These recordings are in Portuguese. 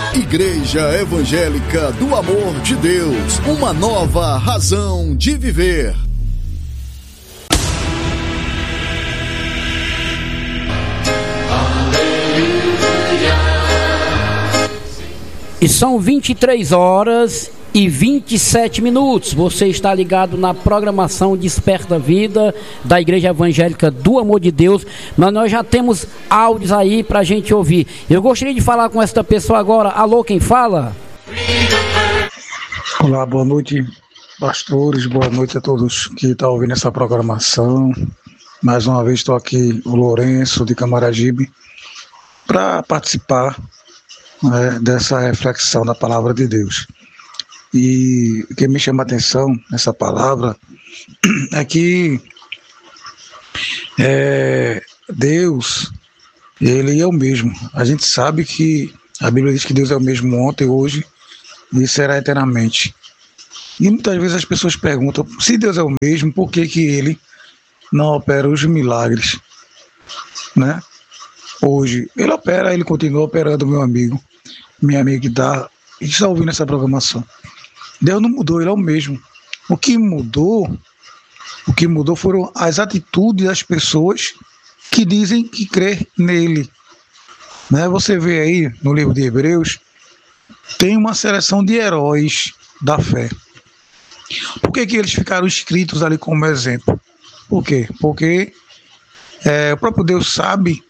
Igreja Evangélica do Amor de Deus, uma nova razão de viver. E são 23h27. Você está ligado na programação Desperta Vida da Igreja Evangélica do Amor de Deus. Mas nós já temos áudios aí para a gente ouvir. Eu gostaria de falar com esta pessoa agora. Alô, quem fala? Olá, boa noite, pastores. Boa noite a todos que estão ouvindo essa programação. Mais uma vez estou aqui, o Lourenço de Camaragibe, para participar dessa reflexão da palavra de Deus. E o que me chama a atenção nessa palavra é que Deus, Ele é o mesmo. A gente sabe que a Bíblia diz que Deus é o mesmo ontem, hoje e será eternamente. E muitas vezes as pessoas perguntam, se Deus é o mesmo, por que que Ele não opera os milagres, né? Hoje, Ele opera, Ele continua operando, meu amigo, minha amiga que está ouvindo essa programação. Deus não mudou, Ele é o mesmo. O que mudou foram as atitudes das pessoas que dizem que crê nele. Né? Você vê aí no livro de Hebreus, tem uma seleção de heróis da fé. Por que que eles ficaram escritos ali como exemplo? Por quê? Porque o próprio Deus sabe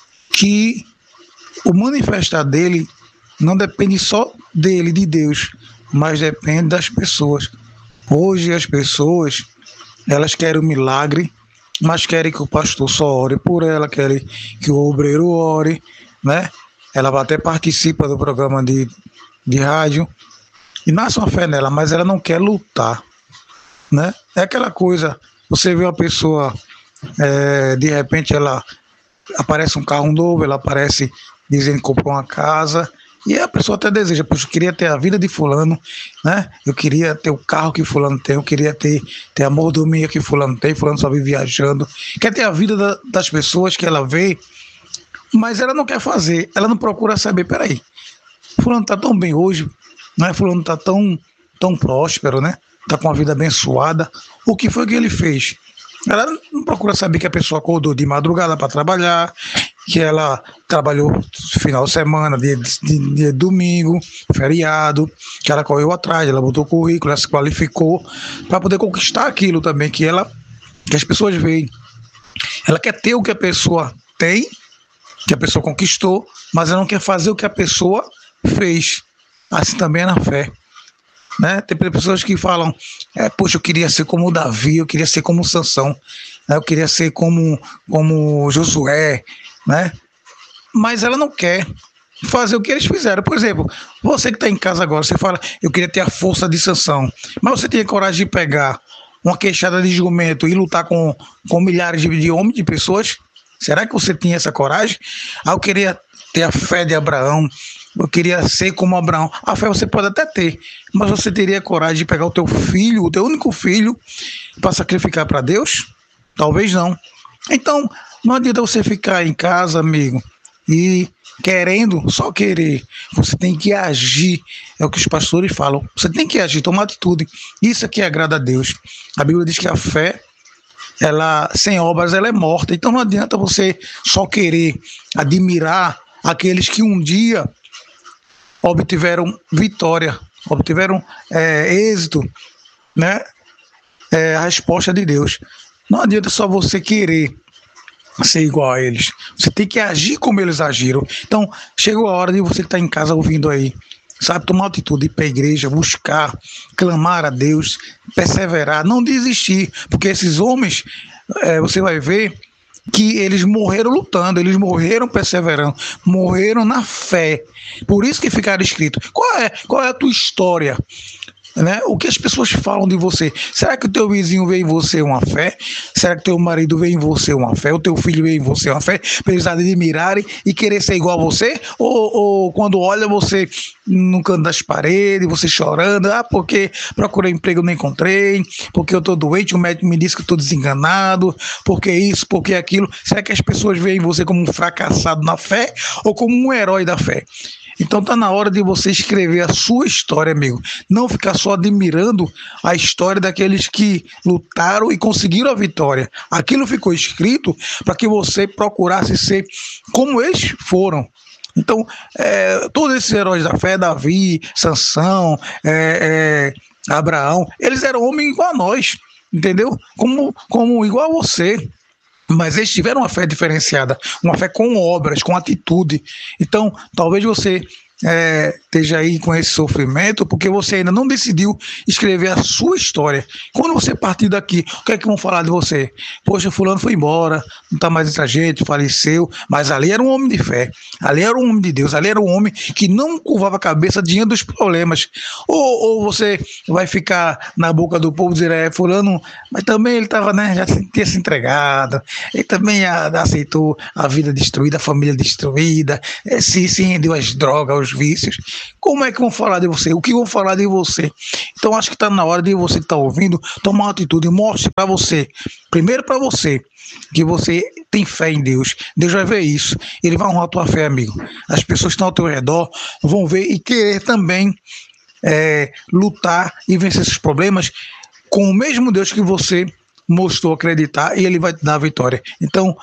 que o manifestar dele não depende só dele, de Deus, mas depende das pessoas. Hoje as pessoas, elas querem um milagre, mas querem que o pastor só ore por ela, querem que o obreiro ore, né? Ela até participa do programa de rádio e nasce uma fé nela, mas ela não quer lutar, né? É aquela coisa, você vê uma pessoa, de repente ela aparece um carro novo, ela aparece dizendo que comprou uma casa, e a pessoa até deseja, poxa, eu queria ter a vida de fulano, né? Eu queria ter o carro que fulano tem, eu queria ter a mordomia que fulano tem, fulano só vive viajando. Quer ter a vida das pessoas que ela vê, mas ela não quer fazer, ela não procura saber, peraí, fulano está tão bem hoje, né? Fulano está tão próspero, né? Está com uma vida abençoada. O que foi que ele fez? Ela não procura saber que a pessoa acordou de madrugada para trabalhar, que ela trabalhou final de semana, dia de domingo, feriado, que ela correu atrás, ela botou currículo, ela se qualificou para poder conquistar aquilo também que as pessoas veem. Ela quer ter o que a pessoa tem, que a pessoa conquistou, mas ela não quer fazer o que a pessoa fez. Assim também é na fé. Né? Tem pessoas que falam, poxa, eu queria ser como Davi, eu queria ser como Sansão, né? Eu queria ser como Josué, né? Mas ela não quer fazer o que eles fizeram. Por exemplo, você que está em casa agora, você fala, eu queria ter a força de Sansão, mas você tem coragem de pegar uma queixada de jumento e lutar com milhares de homens, de pessoas? Será que você tinha essa coragem? Eu queria ter a fé de Abraão, eu queria ser como Abraão. A fé você pode até ter, mas você teria coragem de pegar o teu filho, o teu único filho, para sacrificar para Deus? Talvez não. Então, não adianta você ficar em casa, amigo, e só querer. Você tem que agir. É o que os pastores falam. Você tem que agir, tomar atitude. Isso é que agrada a Deus. A Bíblia diz que a fé, ela sem obras, ela é morta. Então não adianta você só querer admirar aqueles que um dia obtiveram vitória, obtiveram êxito, né? A resposta de Deus. Não adianta só você querer ser igual a eles. Você tem que agir como eles agiram. Então, chegou a hora de você que está em casa ouvindo aí, sabe, tomar atitude, ir para a igreja, buscar, clamar a Deus, perseverar, não desistir, porque esses homens, você vai ver que eles morreram lutando, eles morreram perseverando, morreram na fé. Por isso que ficaram escritos. Qual é a tua história? Né? O que as pessoas falam de você? Será que o teu vizinho vê em você uma fé? Será que o teu marido vê em você uma fé? O teu filho vê em você uma fé? Para eles admirarem e querer ser igual a você? Ou quando olha você no canto das paredes, você chorando, porque procurei emprego e não encontrei, porque eu estou doente, o médico me disse que eu estou desenganado, porque isso, porque aquilo. Será que as pessoas veem você como um fracassado na fé ou como um herói da fé? Então está na hora de você escrever a sua história, amigo. Não ficar só admirando a história daqueles que lutaram e conseguiram a vitória. Aquilo ficou escrito para que você procurasse ser como eles foram. Então, todos esses heróis da fé, Davi, Sansão, Abraão, eles eram homens igual a nós, entendeu? Como igual a você. Mas eles tiveram uma fé diferenciada, uma fé com obras, com atitude. Então, talvez você esteja aí com esse sofrimento porque você ainda não decidiu escrever a sua história. Quando você partir daqui, o que é que vão falar de você? Poxa, fulano foi embora, não está mais entre a gente, faleceu, mas ali era um homem de fé, ali era um homem de Deus, ali era um homem que não curvava a cabeça diante dos problemas. Ou você vai ficar na boca do povo e dizer, fulano, mas também ele estava, já tinha se entregado, ele também aceitou a vida destruída, a família destruída, se rendeu às drogas, aos vícios. Como é que vão falar de você? O que vão falar de você? Então acho que está na hora de você que está ouvindo tomar uma atitude e mostre para você, primeiro para você, que você tem fé em Deus. Deus vai ver isso, Ele vai honrar a tua fé, amigo. As pessoas que estão ao teu redor vão ver e querer também lutar e vencer esses problemas com o mesmo Deus que você mostrou acreditar, e Ele vai te dar a vitória. Então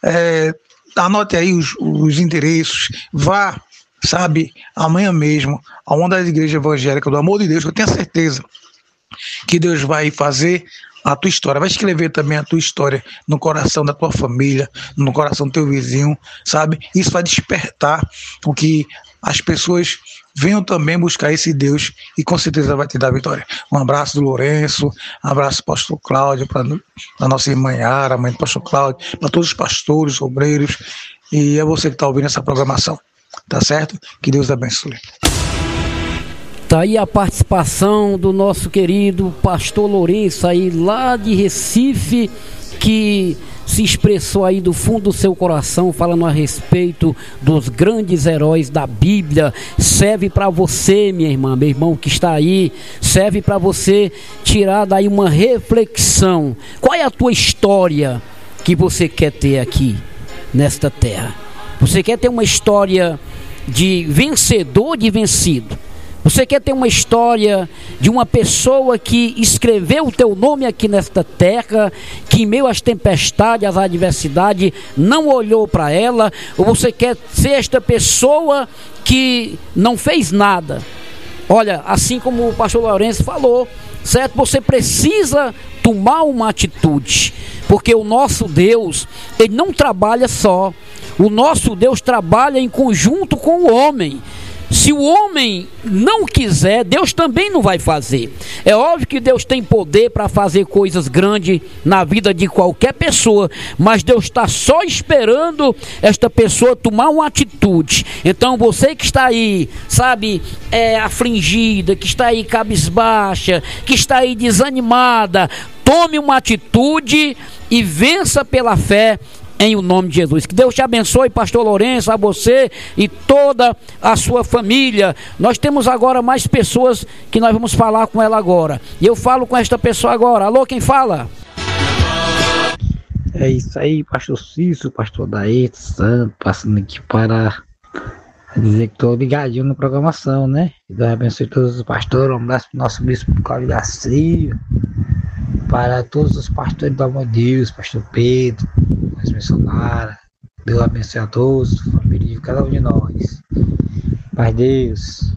anote aí os endereços, vá, amanhã mesmo, a uma das igrejas evangélicas do Amor de Deus, que eu tenho certeza que Deus vai fazer a tua história, vai escrever também a tua história no coração da tua família, no coração do teu vizinho, Isso vai despertar o que as pessoas venham também buscar esse Deus e com certeza vai te dar vitória. Um abraço do Lourenço, um abraço do pastor Cláudio, para a nossa irmã Yara, a mãe do pastor Cláudio, para todos os pastores, obreiros, e é você que está ouvindo essa programação. Tá certo? Que Deus abençoe. Tá aí a participação do nosso querido pastor Lourenço aí lá de Recife, que se expressou aí do fundo do seu coração, falando a respeito dos grandes heróis da Bíblia. Serve para você, minha irmã, meu irmão que está aí, serve para você tirar daí uma reflexão. Qual é a tua história que você quer ter aqui nesta terra? Você quer ter uma história de vencedor, de vencido? Você quer ter uma história de uma pessoa que escreveu o teu nome aqui nesta terra, que em meio às tempestades, às adversidades, não olhou para ela? Ou você quer ser esta pessoa que não fez nada? Olha, assim como o pastor Lourenço falou, certo? Você precisa tomar uma atitude, porque o nosso Deus, Ele não trabalha só. O nosso Deus trabalha em conjunto com o homem. Se o homem não quiser, Deus também não vai fazer. É óbvio que Deus tem poder para fazer coisas grandes na vida de qualquer pessoa, mas Deus está só esperando esta pessoa tomar uma atitude. Então você que está aí, afligida, que está aí cabisbaixa, que está aí desanimada, tome uma atitude e vença pela fé, em o nome de Jesus. Que Deus te abençoe, pastor Lourenço, a você e toda a sua família. Nós temos agora mais pessoas que nós vamos falar com ela agora. E eu falo com esta pessoa agora. Alô, quem fala? É isso aí, pastor Cícero, pastor Daíto Santo, passando aqui para dizer que estou ligadinho na programação, né? Que Deus abençoe todos os pastores. Um abraço para o nosso bispo Cláudio da Silva, para todos os pastores do Amor de Deus, pastor Pedro, as missionárias. Deus abençoe a todos, família de cada um de nós. Pai Deus.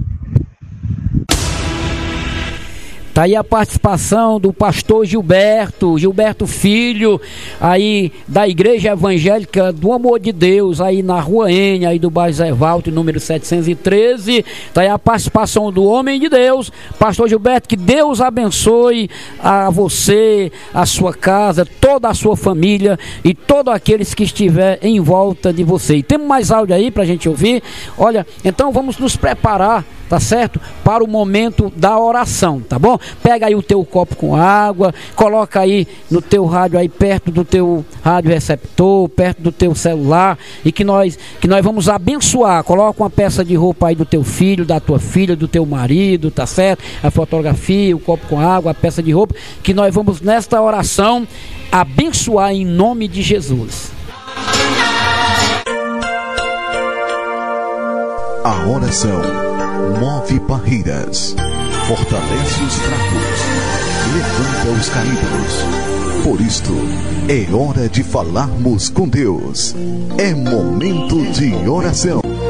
Tá aí a participação do pastor Gilberto Filho, aí da Igreja Evangélica do Amor de Deus, aí na Rua N, aí do bairro Zé Walter, número 713. Tá aí a participação do homem de Deus, pastor Gilberto. Que Deus abençoe a você, a sua casa, toda a sua família e todos aqueles que estiver em volta de você. E temos mais áudio aí pra gente ouvir. Olha, então vamos nos preparar, tá certo? Para o momento da oração, tá bom? Pega aí o teu copo com água, coloca aí no teu rádio aí perto do teu rádio receptor, perto do teu celular, e que nós vamos abençoar. Coloca uma peça de roupa aí do teu filho, da tua filha, do teu marido, tá certo? A fotografia, o copo com água, a peça de roupa, que nós vamos nesta oração abençoar em nome de Jesus. A oração move barreiras, fortalece os fracos, levanta os caídos. Por isto, é hora de falarmos com Deus. É momento de oração.